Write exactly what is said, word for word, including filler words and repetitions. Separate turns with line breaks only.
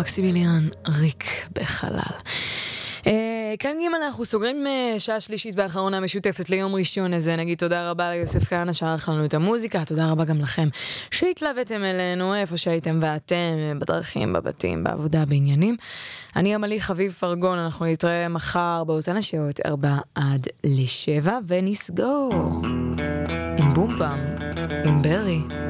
מקסימיליאן ריק בחלל. כאן גם אנחנו סוגרים שעה שלישית ואחרונה משותפת ליום ראשון הזה. נגיד תודה רבה ליוסף כהנא שערך לנו את המוזיקה, תודה רבה גם לכם שהתלוויתם אלינו איפה שהייתם ואתם, בדרכים, בבתים, בעבודה, בעניינים. אני אמלי חביב פרגון, אנחנו נתראה מחר באותן השעות ארבע עד לשבע ונסגור עם בומפם, עם ברי.